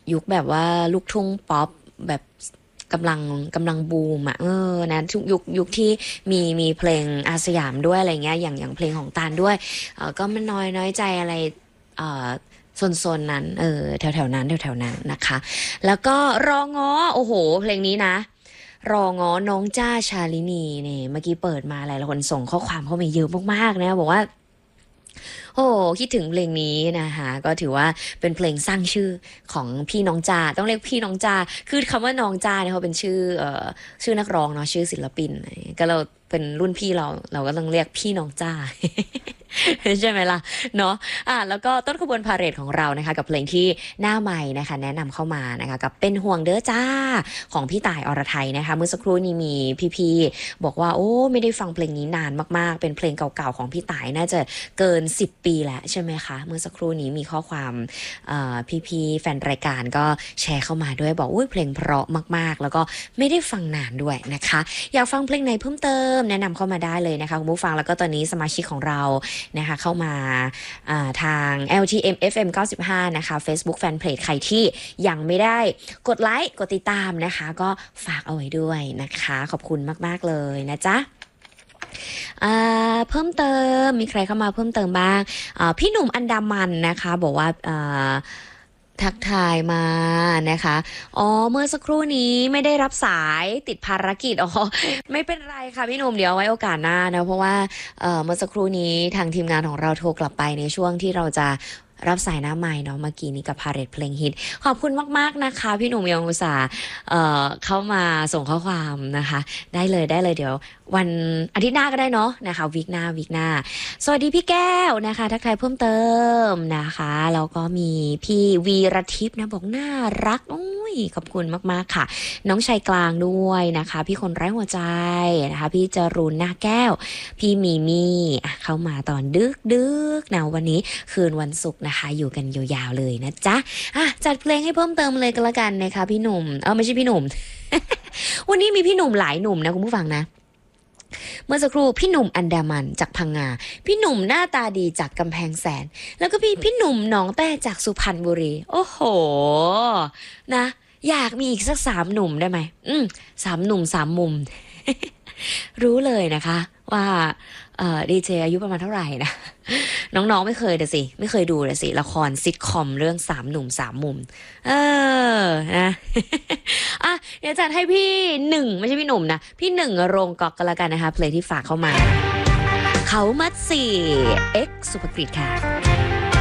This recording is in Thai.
ยุคแบบว่าลูกทุ่งป๊อปแบบกำลังบูมอ่ะนะยุคที่มีเพลงอาสยามด้วยอะไรเงี้ยอย่างเพลงของตาลด้วยก็มันน้อยใจอะไรเอ่อโซนนั้นแถวนั้นนะคะแล้วก็รอง้อโอ้โหเพลงนี้นะรอง้อน้องจ้าชาลินีเนี่ยเมื่อกี้เปิดมาหลายคนส่งข้อความเข้ามาเยอะมากๆนะบอกว่า โอ้คิดถึงเพลงนี้นะคะก็ถือว่าเป็นเพลงสร้างชื่อของพี่น้องจาต้องเรียกพี่น้องจาคือคำว่าน้องจาเนี่ยเขาเป็นชื่อนักร้องเนาะชื่อศิลปินก็เราเป็นรุ่นพี่เราก็ต้องเรียกพี่น้องจ้า ใช่ไหมล่ะเนาะแล้วก็ต้นขบวนพาเหรดของเรานะคะกับเพลงที่หน้าใหม่นะคะแนะนำเข้ามานะคะกับเป็นห่วงเด้อจ้าของพี่ต่ายอรไทยนะคะเมื่อสักครู่นี้มีพี่ๆบอกว่าโอ้ไม่ได้ฟังเพลงนี้นานมากๆเป็นเพลงเก่าๆของพี่ต่ายน่าจะเกิน10ปีแล้วใช่ไหมคะเมื่อสักครู่นี้มีข้อความพี่ๆแฟนรายการก็แชร์เข้ามาด้วยบอกอุ้ยเพลงเพราะมากๆแล้วก็ไม่ได้ฟังนานด้วยนะคะอยากฟังเพลงไหนเพิ่มเติมแนะนำเข้ามาได้เลยนะคะคุณผู้ฟังแล้วก็ตอนนี้สมาชิกของเรานะคะเข้ามาทาง LTM FM 95นะคะ Facebook Fanpage ใครที่ยังไม่ได้กดไลค์กดติดตามนะคะก็ฝากเอาไว้ด้วยนะคะขอบคุณมากๆเลยนะจ๊ะเพิ่มเติมมีใครเข้ามาเพิ่มเติมบ้างพี่หนุ่มอันดามันนะคะบอกว่าทักทายมานะคะเมื่อสักครู่นี้ไม่ได้รับสายติดภารกิจไม่เป็นไรค่ะพี่หนุ่มเดี๋ยวไว้โอกาสหน้านะเพราะว่าเมื่อสักครู่นี้ทางทีมงานของเราโทรกลับไปในช่วงที่เราจะรับสายหน้าใหม่เนาะเมื่อกี้นี้กับพาเหรดเพลงฮิตขอบคุณมากๆนะคะพี่หนุ่มยังอุตส่าห์เข้ามาส่งข้อความนะคะได้เลยเดี๋ยววันอาทิตย์หน้าก็ได้เนาะนะคะวีคหน้าสวัสดีพี่แก้วนะคะทักทายเพิ่มเติมนะคะแล้วก็มีพี่วีรทิพย์นะบอกน่ารักโอ้ยขอบคุณมากๆค่ะน้องชายกลางด้วยนะคะพี่คนไร้หัวใจนะคะพี่จรูนหน้าแก้วพี่มีมี่เข้ามาตอนดึกนะวันนี้คืนวันศุกร์นะคะอยู่กันยาวๆเลยนะจ๊ะจัดเพลงให้เพิ่มเติมเลยก็แล้วกันนะคะพี่หนุ่มไม่ใช่พี่หนุ่ม วันนี้มีพี่หนุ่มหลายหนุ่มนะคุณผู้ฟังนะเมื่อสักครู่พี่หนุ่มอันดามันจากพังงาพี่หนุ่มหน้าตาดีจากกำแพงแสนแล้วก็พี่หนุ่มหนองแต้จากสุพรรณบุรีโอ้โหนะอยากมีอีกสัก3หนุ่มได้ไหม3หนุ่ม3มุม รู้เลยนะคะว่าดีเจอายุประมาณเท่าไหร่นะน้องๆไม่เคยดูเลยสิละครซิทคอมเรื่อง3หนุ่ม3มุมนะเดี๋ยวจัดให้พี่หนึ่งไม่ใช่พี่หนุ่มนะพี่หนึ่งโรงกอกกันละกันนะคะเพลงที่ฝากเข้ามาเขามัด4 X สุภกฤษค่ะ